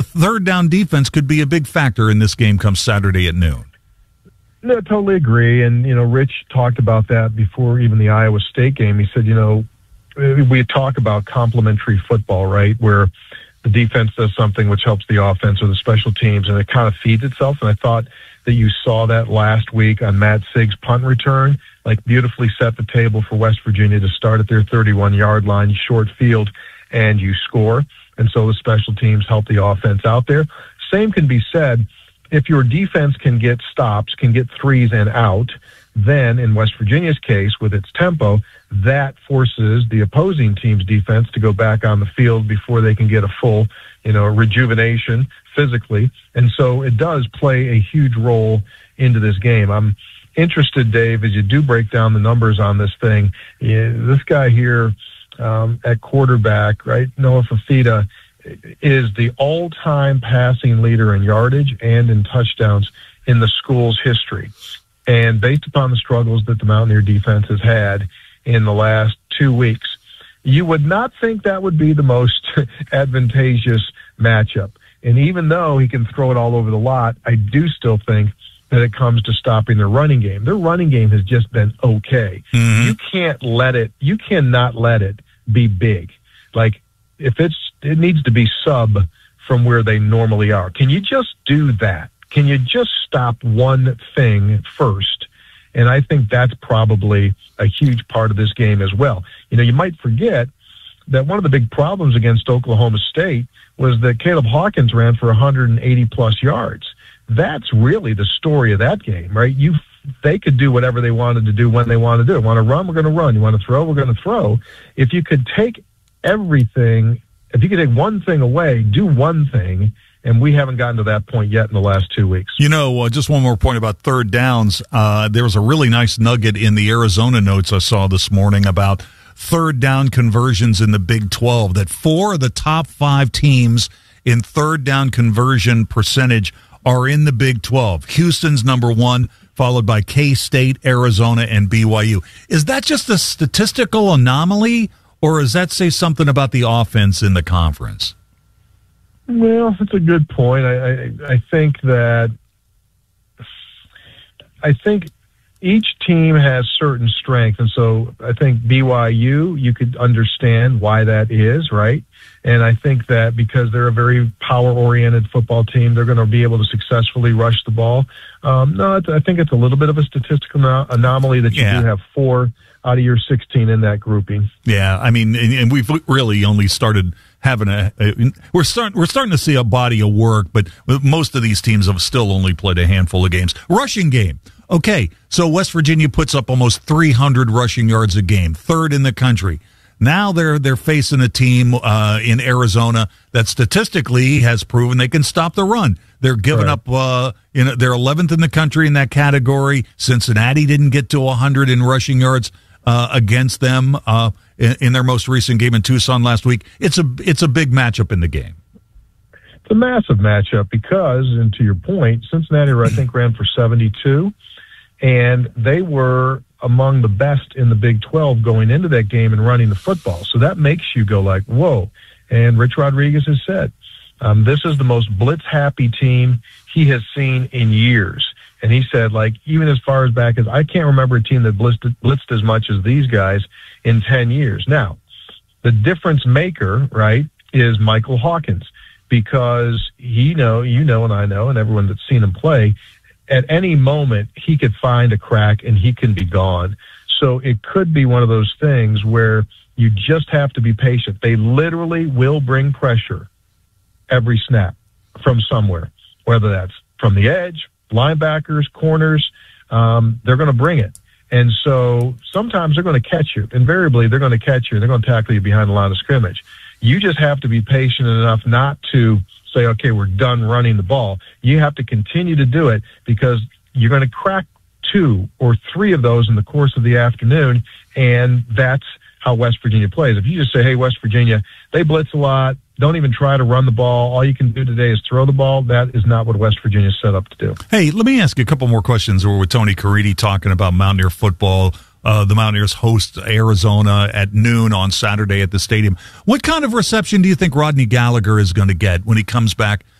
third down defense could be a big factor in this game come Saturday at noon. No, I totally agree. And, Rich talked about that before even the Iowa State game. He said, we talk about complementary football, right, where the defense does something which helps the offense or the special teams, and it kind of feeds itself. And I thought that you saw that last week on Matt Sigg's punt return, like beautifully set the table for West Virginia to start at their 31-yard line, short field, and you score. And so the special teams help the offense out there. Same can be said if your defense can get stops, can get threes and out, then in West Virginia's case, with its tempo, that forces the opposing team's defense to go back on the field before they can get a full, rejuvenation physically. And so it does play a huge role into this game. I'm interested, Dave, as you do break down the numbers on this thing. This guy here at quarterback, right, Noah Fifita, is the all-time passing leader in yardage and in touchdowns in the school's history. And based upon the struggles that the Mountaineer defense has had in the last 2 weeks, you would not think that would be the most advantageous matchup. And even though he can throw it all over the lot, I do still think that it comes to stopping their running game. Their running game has just been okay. Mm-hmm. You cannot let it be big. Like, if it needs to be sub from where they normally are. Can you just do that? Can you just stop one thing first? And I think that's probably a huge part of this game as well. You might forget that one of the big problems against Oklahoma State was that Caleb Hawkins ran for 180-plus yards. That's really the story of that game, right? They could do whatever they wanted to do when they wanted to do it. Want to run, we're going to run. You want to throw, we're going to throw. If you could take everything, if you could take one thing away, do one thing, and we haven't gotten to that point yet in the last 2 weeks. Just one more point about third downs. There was a really nice nugget in the Arizona notes I saw this morning about third down conversions in the Big 12, that 4 of the top 5 teams in third down conversion percentage are in the Big 12. Houston's number 1, followed by K-State, Arizona, and BYU. Is that just a statistical anomaly, or does that say something about the offense in the conference? Well, that's a good point. I think each team has certain strengths, and so I think BYU, you could understand why that is, right? And I think that because they're a very power-oriented football team, they're going to be able to successfully rush the ball. I think it's a little bit of a statistical anomaly that you do have 4 out of your 16 in that grouping. Yeah, I mean, and we've really only started having we're starting to see a body of work, but most of these teams have still only played a handful of games. Rushing game. Okay, so West Virginia puts up almost 300 rushing yards a game, 3rd in the country. Now they're facing a team in Arizona that statistically has proven they can stop the run. They're giving up, they're 11th in the country in that category. Cincinnati didn't get to 100 in rushing yards against them in their most recent game in Tucson last week. It's a big matchup in the game. It's a massive matchup because, and to your point, Cincinnati, I think, ran for 72, and they were among the best in the Big 12 going into that game and running the football. So that makes you go like, whoa. And Rich Rodriguez has said, this is the most blitz-happy team he has seen in years. And he said, like, even as far as back as I can't remember a team that blitzed as much as these guys in 10 years. Now, the difference maker, right, is Michael Hawkins, because you know, and I know, and everyone that's seen him play, at any moment he could find a crack and he can be gone. So it could be one of those things where you just have to be patient. They literally will bring pressure every snap from somewhere, whether that's from the edge, linebackers, corners, they're going to bring it. And so sometimes they're going to catch you. Invariably, they're going to catch you, and they're going to tackle you behind the line of scrimmage. You just have to be patient enough not to say, okay, we're done running the ball. You have to continue to do it because you're going to crack 2 or 3 of those in the course of the afternoon, and that's how West Virginia plays. If you just say, hey, West Virginia, they blitz a lot, don't even try to run the ball, all you can do today is throw the ball, that is not what West Virginia is set up to do. Hey, let me ask you a couple more questions. We're with Tony Caridi talking about Mountaineer football. The Mountaineers host Arizona at noon on Saturday at the stadium. What kind of reception do you think Rodney Gallagher is going to get when he comes back